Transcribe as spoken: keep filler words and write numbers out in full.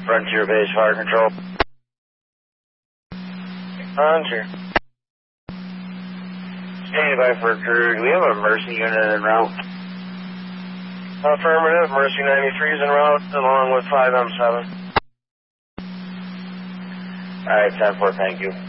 Frontier Base Fire Control. Frontier. Standing by for a crew. Do we have a Mercy unit en route? Affirmative. Mercy ninety-three is en route along with five M seven. Alright, ten four, thank you.